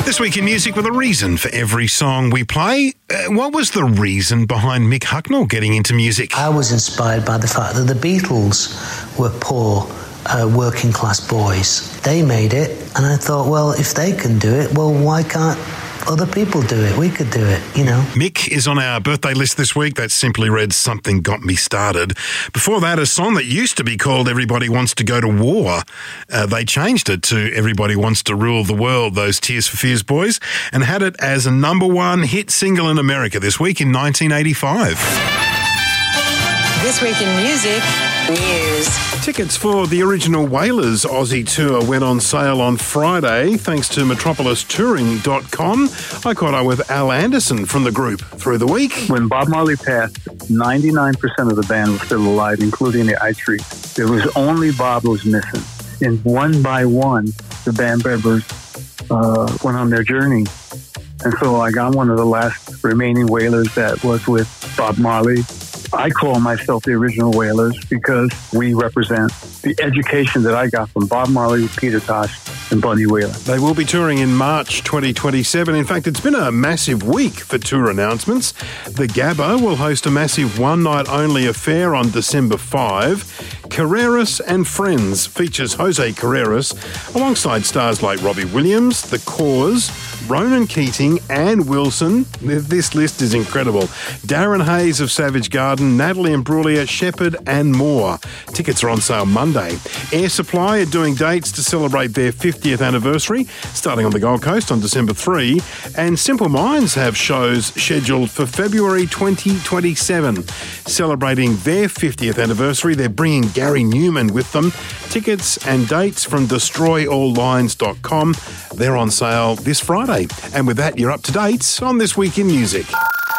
This week in music with a reason for every song we play. What was the reason behind Mick Hucknall getting into music? I was inspired by the fact that the Beatles were poor, working class boys. They made it, and I thought, well, if they can do it, well, why can't other people do it? We could do it, you know. Mick is on our birthday list this week. That simply read Something Got Me Started. Before that, a song that used to be called Everybody Wants to Go to War. They changed it to Everybody Wants to Rule the World, those Tears for Fears boys, and had it as a number one hit single in America this week in 1985. This week in music news. Tickets for the original Wailers Aussie tour went on sale on Friday thanks to metropolistouring.com. I caught up with Al Anderson from the group through the week. When Bob Marley passed, 99% of the band was still alive, including the I-Tree. There was only Bob who was missing. And one by one, the band members went on their journey. And so I'm one of the last remaining Wailers that was with Bob Marley. I call myself the original Wailers because we represent the education that I got from Bob Marley, Peter Tosh, and Bunny Wailer. They will be touring in March 2027. In fact, it's been a massive week for tour announcements. The Gabba will host a massive one-night-only affair on December 5. Carreras and Friends features Jose Carreras alongside stars like Robbie Williams, The Cause, Ronan Keating, Ann Wilson. This list is incredible. Darren Hayes of Savage Garden, Natalie Imbruglia, Shepherd, and more. Tickets are on sale Monday. Air Supply are doing dates to celebrate their 50th anniversary, starting on the Gold Coast on December 3. And Simple Minds have shows scheduled for February 2027. Celebrating their 50th anniversary, they're bringing Gary Newman with them. Tickets and dates from destroyalllines.com. They're on sale this Friday. And with that, you're up to date on This Week in Music.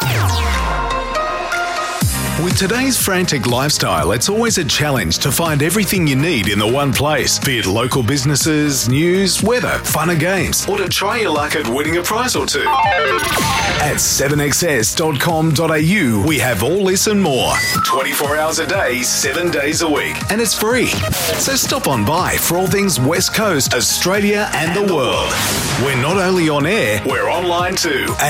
With today's frantic lifestyle, it's always a challenge to find everything you need in the one place. Be it local businesses, news, weather, fun and games, or to try your luck at winning a prize or two. At 7xs.com.au, we have all this and more. 24 hours a day, 7 days a week. And it's free. So stop on by for all things West Coast, Australia and the world. We're not only on air, we're online too. At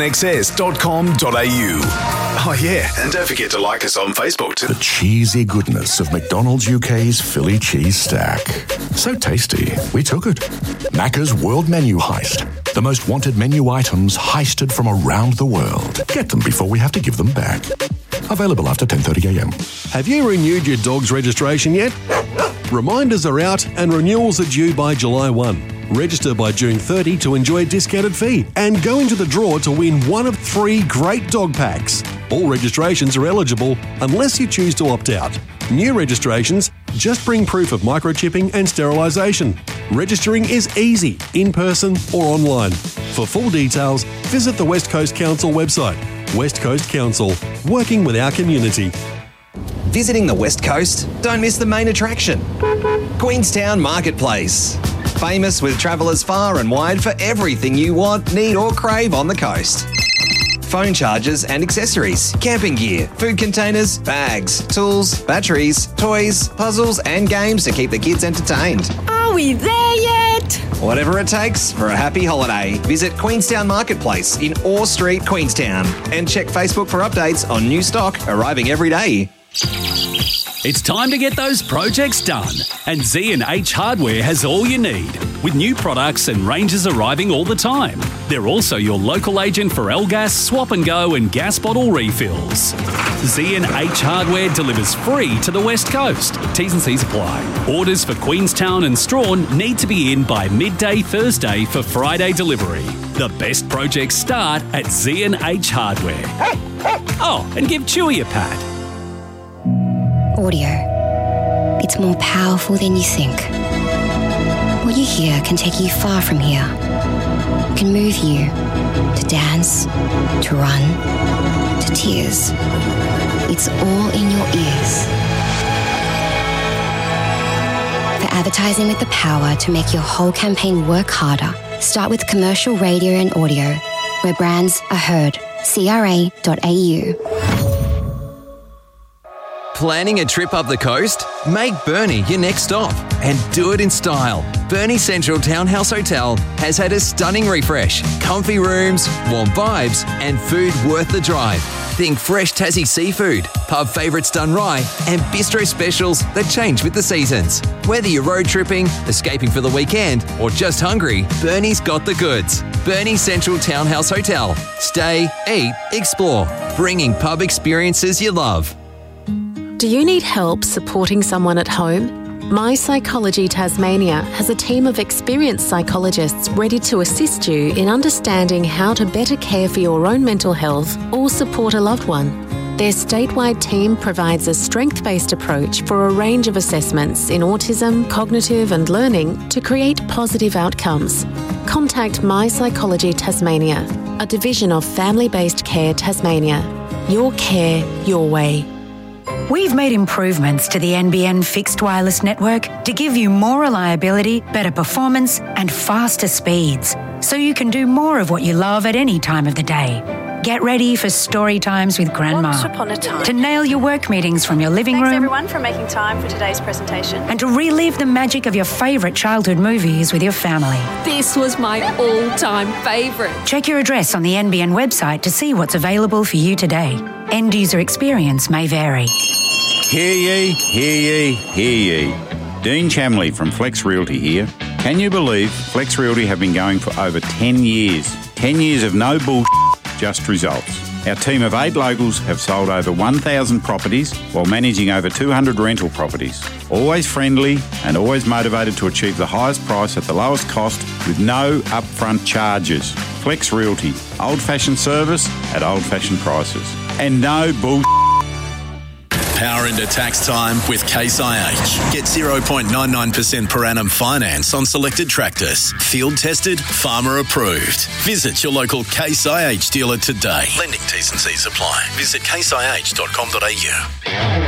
7xs.com.au. Oh yeah, and don't forget to like us on Facebook too. The cheesy goodness of McDonald's UK's Philly cheese stack. So tasty, we took it. Macca's World Menu Heist. The most wanted menu items heisted from around the world. Get them before we have to give them back. Available after 10:30am. Have you renewed your dog's registration yet? Reminders are out and renewals are due by July 1. Register by June 30 to enjoy a discounted fee and go into the draw to win one of 3 great dog packs. All registrations are eligible unless you choose to opt out. New registrations just bring proof of microchipping and sterilisation. Registering is easy, in person or online. For full details, visit the West Coast Council website. West Coast Council, working with our community. Visiting the West Coast? Don't miss the main attraction. Queenstown Marketplace. Famous with travellers far and wide for everything you want, need or crave on the coast. Phone chargers and accessories, camping gear, food containers, bags, tools, batteries, toys, puzzles and games to keep the kids entertained. Are we there yet? Whatever it takes for a happy holiday, visit Queenstown Marketplace in Orr Street, Queenstown, and check Facebook for updates on new stock arriving every day. It's time to get those projects done, and Z&H Hardware has all you need, with new products and ranges arriving all the time. They're also your local agent for L-Gas, Swap and Go and gas bottle refills. Z&H Hardware delivers free to the West Coast. T's and C's apply. Orders for Queenstown and Strawn need to be in by midday Thursday for Friday delivery. The best projects start at Z&H Hardware. Oh, and give Chewy a pat. Audio. It's more powerful than you think. What you hear can take you far from here. It can move you to dance, to run, to tears. It's all in your ears. For advertising with the power to make your whole campaign work harder, start with commercial radio and audio, where brands are heard. CRA.au. Planning a trip up the coast? Make Burnie your next stop and do it in style. Burnie Central Townhouse Hotel has had a stunning refresh, comfy rooms, warm vibes and food worth the drive. Think fresh Tassie seafood, pub favourites done right and bistro specials that change with the seasons. Whether you're road tripping, escaping for the weekend or just hungry, Burnie's got the goods. Burnie Central Townhouse Hotel. Stay, eat, explore. Bringing pub experiences you love. Do you need help supporting someone at home? My Psychology Tasmania has a team of experienced psychologists ready to assist you in understanding how to better care for your own mental health or support a loved one. Their statewide team provides a strength-based approach for a range of assessments in autism, cognitive and learning to create positive outcomes. Contact My Psychology Tasmania, a division of Family-Based Care Tasmania. Your care, your way. We've made improvements to the NBN fixed wireless network to give you more reliability, better performance and faster speeds, so you can do more of what you love at any time of the day. Get ready for story times with Grandma. Once upon a time. To nail your work meetings from your living room. Thanks everyone for making time for today's presentation. And to relive the magic of your favourite childhood movies with your family. This was my all-time favourite. Check your address on the NBN website to see what's available for you today. End user experience may vary. Hear ye, hear ye, hear ye. Dean Chamley from Flex Realty here. Can you believe Flex Realty have been going for over 10 years? 10 years of no bullshit, just results. Our team of 8 locals have sold over 1,000 properties while managing over 200 rental properties. Always friendly and always motivated to achieve the highest price at the lowest cost with no upfront charges. Flex Realty, old-fashioned service at old-fashioned prices. And no bullshit. Power into tax time with Case IH. Get 0.99% per annum finance on selected tractors. Field tested, farmer approved. Visit your local Case IH dealer today. Lending T's and C's apply. Visit caseih.com.au.